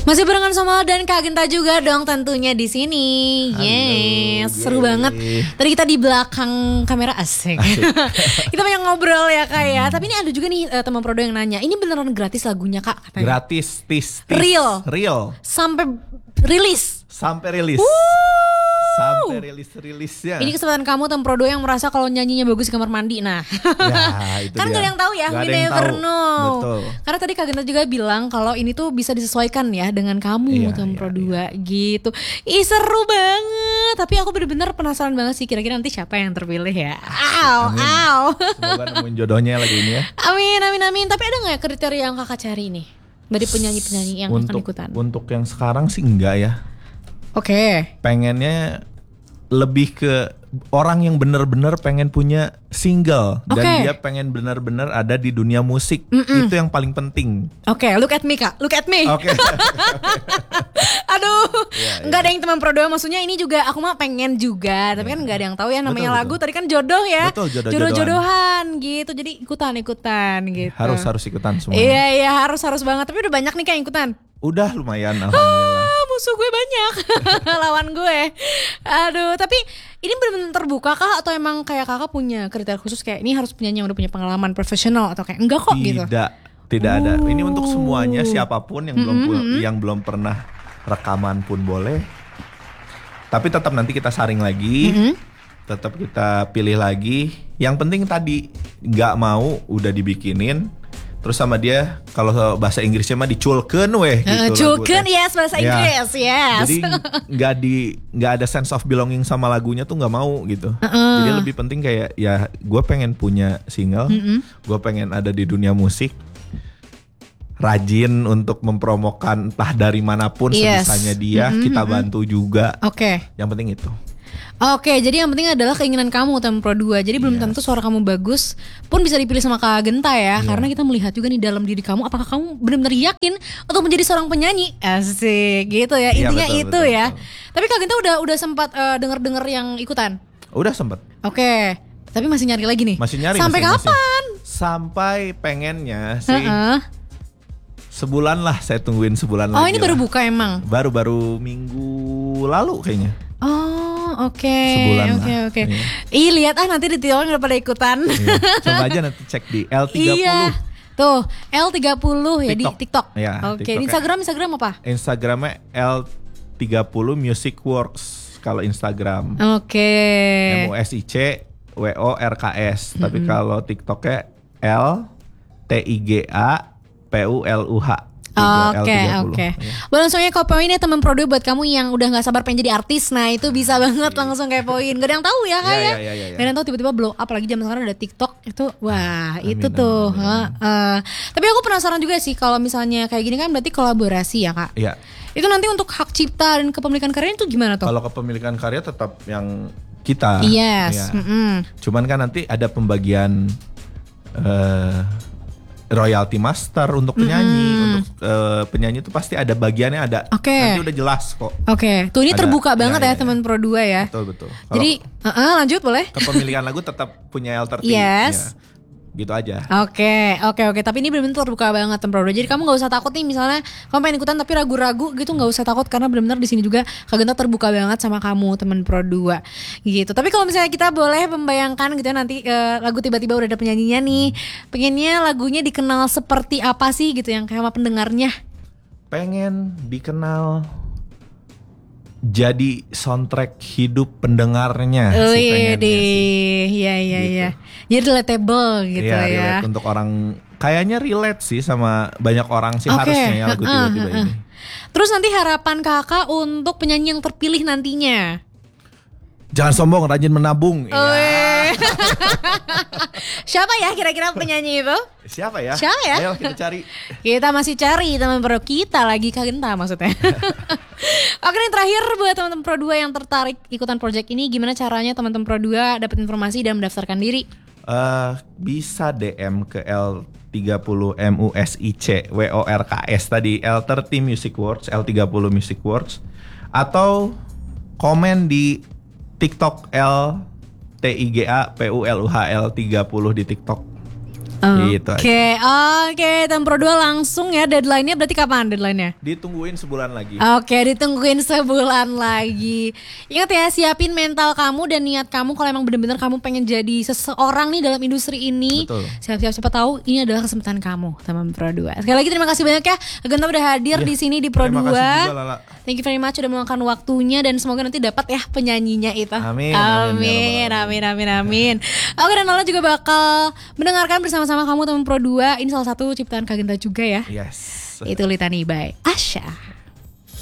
Masih barengan sama dan Kak Genta juga dong tentunya di sini. Yes, seru banget. Tadi kita di belakang kamera asik. Kita banyak ngobrol ya Kak ya. Tapi ini ada juga nih teman Prodo yang nanya, ini beneran gratis lagunya Kak? Katanya. Gratis, Real. Sampai rilis. Sampai rilisnya. Ini kesempatan kamu teman Prodo yang merasa kalau nyanyinya bagus di kamar mandi. Nah, ya, itu kan gak ada yang tahu ya, we never know. Betul. Karena tadi Kak Genta juga bilang kalau ini tuh bisa disesuaikan ya dengan kamu teman Prodo gitu. Ih seru banget. Tapi aku bener-bener penasaran banget sih kira-kira nanti siapa yang terpilih ya. Semoga nemuin jodohnya lagi ini ya. Amin. Tapi ada gak ya kriteria yang Kakak cari nih dari penyanyi-penyanyi yang akan ikutan? Untuk yang sekarang sih enggak ya. Oke. Pengennya lebih ke orang yang benar-benar pengen punya single dan dia pengen benar-benar ada di dunia musik. Itu yang paling penting. Oke, look at me Kak, look at me. Oke. Aduh, nggak ada yang teman Prodo. Maksudnya ini juga aku mah pengen juga, tapi kan nggak ada yang tahu ya namanya lagu. Tadi kan jodoh ya, jodoh-jodohan gitu. Jadi ikutan gitu. Harus ikutan semua. Iya harus banget. Tapi udah banyak nih Kak yang ikutan. Udah lumayan alhamdulillah. Musuh gue banyak lawan gue. Aduh, tapi ini benar-benar terbuka kah atau emang kayak Kakak punya kriteria khusus kayak ini harus penyanyi yang udah punya pengalaman profesional atau kayak enggak kok gitu? Tidak ada. Ini untuk semuanya, siapapun yang belum pernah rekaman pun boleh. Tapi tetap nanti kita saring lagi. Tetap kita pilih lagi. Yang penting tadi nggak mau udah dibikinin. Terus sama dia kalau bahasa Inggrisnya mah diculken gitu. Culken bahasa Inggris, yes. Jadi nggak ada sense of belonging sama lagunya tuh nggak mau gitu. Jadi lebih penting kayak ya gue pengen punya single, gue pengen ada di dunia musik, rajin untuk mempromokan entah dari manapun sebisanya dia, kita bantu juga. Yang penting itu. Oke, jadi yang penting adalah keinginan kamu teman Pro 2. Jadi belum tentu suara kamu bagus pun bisa dipilih sama Kak Genta ya. Karena kita melihat juga nih dalam diri kamu, apakah kamu benar-benar yakin untuk menjadi seorang penyanyi? Asik gitu ya. Intinya betul. Tapi Kak Genta udah sempat dengar yang ikutan? Udah sempat. Oke. Tapi masih nyari lagi nih? Masih nyari. Sampai kapan? Sampai pengennya sih sebulan lah, saya tungguin sebulan lagi. Oh ini baru buka emang? Baru minggu lalu kayaknya. Oke. Iya. Ih lihat nanti di TikTok udah pada ikutan. Coba aja nanti cek di L30. Iya. Tuh L30 ya di TikTok. Ya, Oke. Instagram apa? Instagramnya L30 Music Works kalau Instagram. Oke. MUSIC WORKS. Tapi kalau TikToknya LTIGA PULUH. Oke. Boleh langsung ya kepoin ya teman Prodo buat kamu yang udah nggak sabar pengen jadi artis. Nah itu bisa banget langsung kepoin. Gak ada yang tahu ya Kak ya. Gak ada yang tahu tiba-tiba blow up lagi zaman sekarang ada TikTok itu. Wah itu tuh. Tapi aku penasaran juga sih kalau misalnya kayak gini kan berarti kolaborasi ya Kak. Iya. Itu nanti untuk hak cipta dan kepemilikan karya itu gimana tuh? Kalau kepemilikan karya tetap yang kita. Yes. Cuman kan nanti ada pembagian royalty master untuk penyanyi, untuk penyanyi itu pasti ada bagiannya ada. Nanti udah jelas kok. Tuh ini terbuka banget ya teman Pro 2 ya. Betul. Jadi lanjut boleh? Kepemilikan lagu tetap punya L30. Yes. Ya. Gitu aja. Oke. Tapi ini benar-benar terbuka banget teman Pro 2. Jadi kamu nggak usah takut nih misalnya kamu pengen ikutan tapi ragu-ragu gitu, nggak usah takut karena benar-benar di sini juga Kak Genta terbuka banget sama kamu teman Pro 2 gitu. Tapi kalau misalnya kita boleh membayangkan gitu ya nanti lagu tiba-tiba udah ada penyanyinya nih, pengennya lagunya dikenal seperti apa sih gitu yang kayak sama pendengarnya? Pengen dikenal jadi soundtrack hidup pendengarnya sih pengennya sih. Iya. Jadi relatable gitu ya. Relate untuk orang, kayaknya relate sih sama banyak orang sih harusnya ya lagu tiba-tiba ini. Terus nanti harapan Kakak untuk penyanyi yang terpilih nantinya? Jangan sombong, rajin menabung. Siapa ya kira-kira penyanyi itu? Siapa ya? Ayo kita cari. Kita masih cari teman Pro kita lagi Kak Genta maksudnya. Oke nih terakhir buat teman-teman Pro 2 yang tertarik ikutan project ini, gimana caranya teman-teman Pro 2 dapat informasi dan mendaftarkan diri? Bisa DM ke L30 MUSIC WORKS tadi, L30 Music Works, L30 Music Works, atau komen di TikTok LTIGA PULUH L30 di TikTok. Gitu aja. Oke, Tempro 2 langsung ya, deadline-nya berarti kapan deadline-nya? Ditungguin sebulan lagi. Oke, ditungguin sebulan lagi. Ingat ya, siapin mental kamu dan niat kamu kalau emang benar-benar kamu pengen jadi seseorang nih dalam industri ini. Betul. Siap-siap, siapa tahu ini adalah kesempatan kamu, teman Pro 2. Sekali lagi terima kasih banyak ya, Agenta udah hadir di sini di Pro 2. Terima kasih juga, Lala. Thank you very much udah meluangkan waktunya dan semoga nanti dapat ya penyanyinya itu. Amin. Amin. Oke, dan Lala juga bakal mendengarkan bersama-sama kamu teman Pro 2. Ini salah satu ciptaan Kak Agenta juga ya. Yes. Itu Litany by Asha.